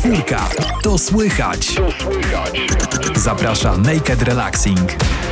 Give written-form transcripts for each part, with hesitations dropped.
Czwórka, to słychać. Zaprasza Naked Relaxing.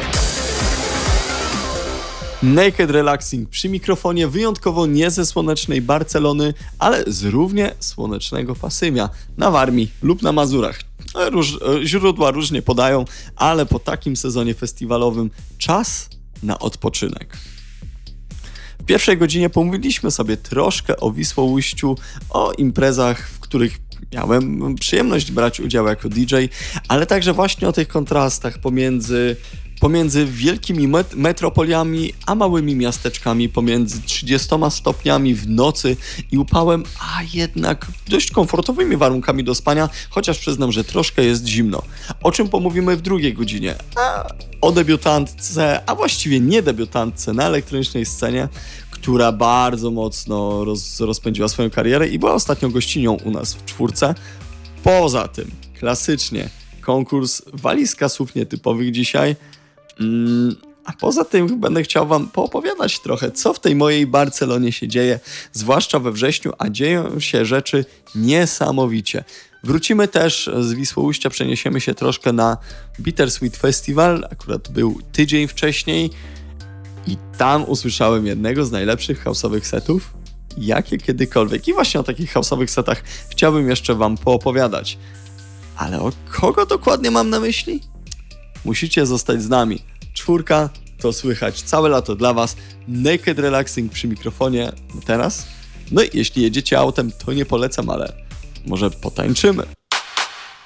Naked Relaxing przy mikrofonie, wyjątkowo nie ze słonecznej Barcelony, ale z równie słonecznego Pasymia na Warmii lub na Mazurach. Źródła różnie podają, ale po takim sezonie festiwalowym czas na odpoczynek. W pierwszej godzinie pomówiliśmy sobie troszkę o Wisłoujściu, o imprezach, w których miałem przyjemność brać udział jako DJ, ale także właśnie o tych kontrastach pomiędzy wielkimi metropoliami a małymi miasteczkami, pomiędzy 30 stopniami w nocy i upałem, a jednak dość komfortowymi warunkami do spania, chociaż przyznam, że troszkę jest zimno. O czym pomówimy w drugiej godzinie? O debiutantce, a właściwie nie debiutantce na elektronicznej scenie, która bardzo mocno rozpędziła swoją karierę i była ostatnią gościnią u nas w czwórce. Poza tym, klasycznie, konkurs walizka słów nietypowych dzisiaj. A poza tym będę chciał wam poopowiadać trochę, co w tej mojej Barcelonie się dzieje, zwłaszcza we wrześniu, a dzieją się rzeczy niesamowicie. Wrócimy też z Wisłoujścia, przeniesiemy się troszkę na Bittersweet Festival, akurat był tydzień wcześniej i tam usłyszałem jednego z najlepszych house'owych setów, jakie kiedykolwiek. I właśnie o takich house'owych setach chciałbym jeszcze wam poopowiadać. Ale o kogo dokładnie mam na myśli? Musicie zostać z nami. Czwórka, to słychać całe lato dla was. Naked Relaxing przy mikrofonie teraz. No i jeśli jedziecie autem, to nie polecam, ale może potańczymy.